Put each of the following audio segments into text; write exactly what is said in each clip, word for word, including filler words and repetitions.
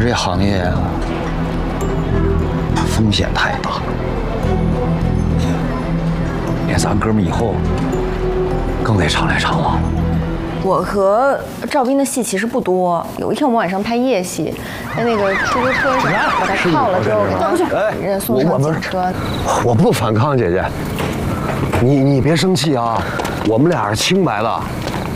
这行业风险太大，连咱哥们以后更得常来常往。 我和赵斌的戏其实不多，有一天我们晚上拍夜戏，在那个出租车上把他铐了之后，给他人送上警车。 我不反抗，姐姐，你你别生气啊，我们俩是清白的。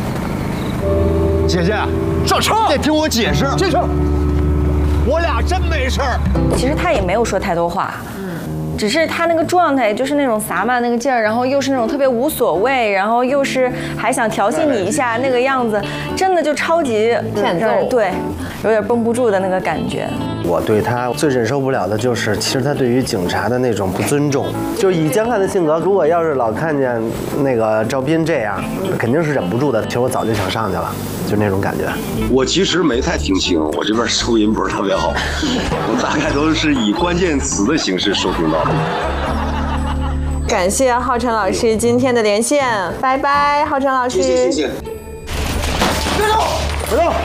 姐姐，上车！得听我解释。进去。我俩真没事儿。 其实他也没有说太多话。只是他那个状态就是那种撒满那个劲儿，然后又是那种特别无所谓，然后又是还想调戏你一下那个样子，真的就超级欠揍，对，有点绷不住的那个感觉。 我对他最忍受不了的就是，其实他对于警察的那种不尊重。就以江汉的性格，如果要是老看见那个赵斌这样，肯定是忍不住的。其实我早就想上去了，就那种感觉。 我其实没太听清，我这边收音不是特别好，我大概都是以关键词的形式收听到的。 感谢浩辰老师今天的连线，拜拜，浩辰老师。 谢谢谢谢。别动，别动。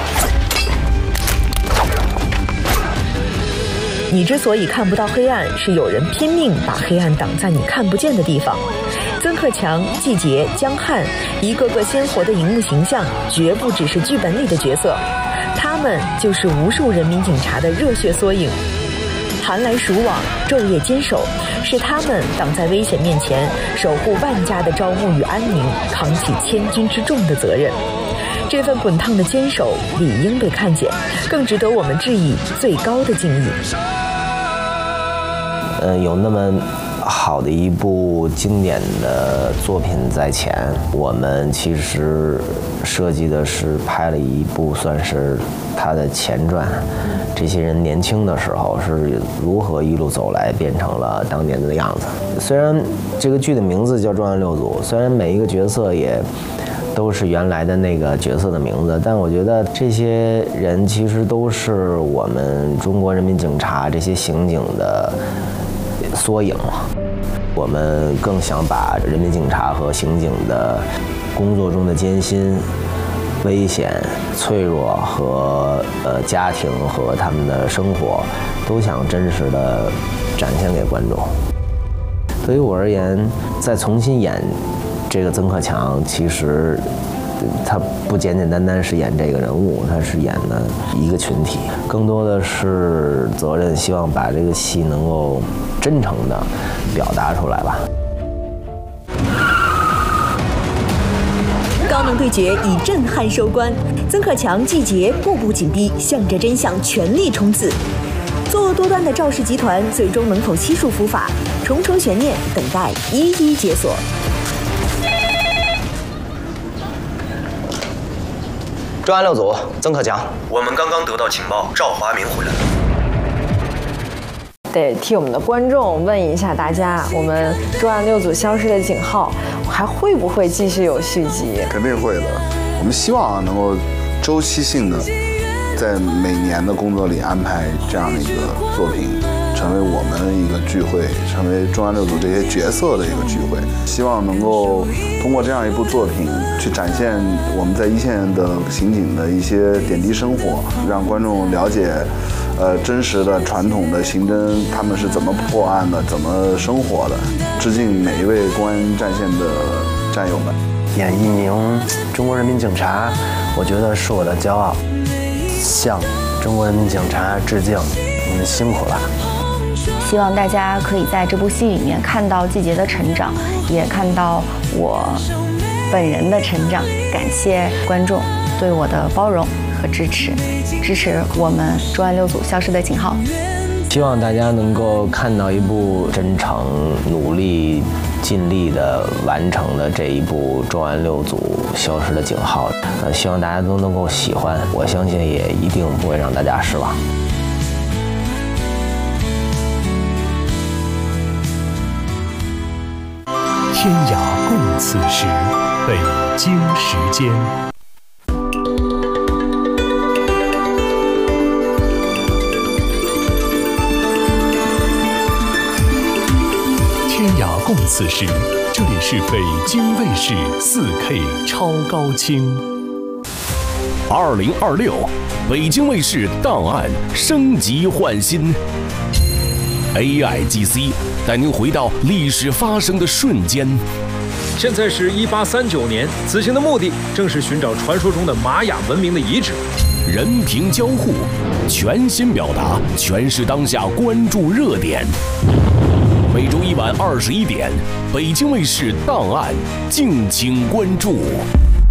你之所以看不到黑暗，是有人拼命把黑暗挡在你看不见的地方。曾克强、季杰、江汉，一个个鲜活的荧幕形象，绝不只是剧本里的角色，他们就是无数人民警察的热血缩影。寒来暑往，昼夜坚守，是他们挡在危险面前，守护万家的朝暮与安宁，扛起千钧之重的责任。这份滚烫的坚守理应被看见，更值得我们致以最高的敬意。 呃，有那么好的一部经典的作品在前，我们其实设计的是拍了一部算是它的前传。这些人年轻的时候是如何一路走来变成了当年的样子。虽然这个剧的名字叫《重案六组》，虽然每一个角色也都是原来的那个角色的名字，但我觉得这些人其实都是我们中国人民警察这些刑警的缩影。我们更想把人民警察和刑警的工作中的艰辛、危险、脆弱和呃家庭和他们的生活，都想真实的展现给观众。对于我而言，再重新演这个曾克强，其实他不简简单单是演这个人物，他是演的一个群体，更多的是责任，希望把这个戏能够真诚的表达出来吧。 高能对决以震撼收官，曾克强、季杰步步紧逼，向着真相全力冲刺。作恶多端的赵氏集团最终能否悉数伏法？重重悬念等待一一解锁。 专案六组，曾克强，我们刚刚得到情报，赵华明回来了。 得替我们的观众问一下大家，我们专案六组消失的警号还会不会继续有续集？ 肯定会的。我们希望能够周期性的在每年的工作里安排这样的一个作品，成为我们一个聚会，成为重案六组这些角色的一个聚会。希望能够通过这样一部作品去展现我们在一线的刑警的一些点滴生活，让观众了解呃真实的传统的刑侦他们是怎么破案的，怎么生活的。致敬每一位公安战线的战友们。 演一名中国人民警察，我觉得是我的骄傲。向中国人民警察致敬，你们辛苦了。 希望大家可以在这部戏里面看到季杰的成长，也看到我本人的成长。感谢观众对我的包容和支持，支持我们重案六组消失的警号。 希望大家能够看到一部真诚、努力、尽力的完成的这一部重案六组消失的警号。呃，希望大家都能够喜欢，我相信也一定不会让大家失望。 天涯共此时，北京时间。天涯共此时，这里是北京卫视 四K 超高清。 二零二六，北京卫视档案升级换新 ，A I G C 带您回到历史发生的瞬间。 现在是一八三九年，此行的目的正是寻找传说中的玛雅文明的遗址。 人凭交互，全新表达，诠释当下关注热点。每周一晚二十一点，北京卫视档案，敬请关注。